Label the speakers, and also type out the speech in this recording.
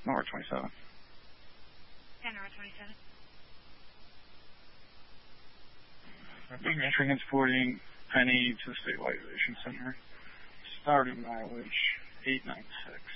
Speaker 1: North 27.
Speaker 2: Yeah, North 27.
Speaker 1: Being transporting Penny to the State Light Station Center. Starting mileage 896.